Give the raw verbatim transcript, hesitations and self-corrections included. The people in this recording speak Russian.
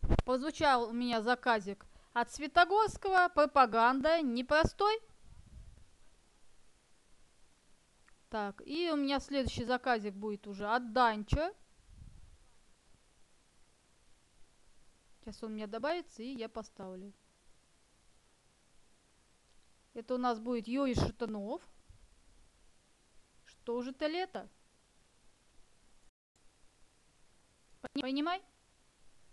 Прозвучал у меня заказик от Светогорского. Пропаганда непростой. Так, и у меня следующий заказик будет уже от Данчо. Сейчас он у меня добавится, и я поставлю. Это у нас будет Юрий Шатунов. Что же это лето? Понимай.